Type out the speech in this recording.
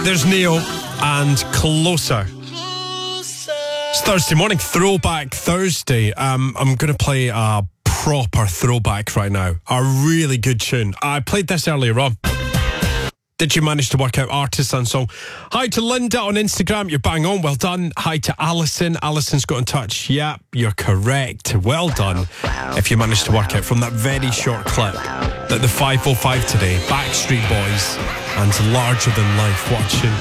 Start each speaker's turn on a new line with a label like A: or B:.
A: There's Neo and Closer. It's Thursday morning, Throwback Thursday. I'm going to play a proper throwback right now. A really good tune. I played this earlier on. Did you manage to work out artist and song? Hi to Linda on Instagram. You're bang on. Well done. Hi to Alison. Alison's got in touch. Yep, you're correct. Well done. If you managed to work out from that very short clip that the 505 today, Backstreet Boys and Larger Than Life. What a tune.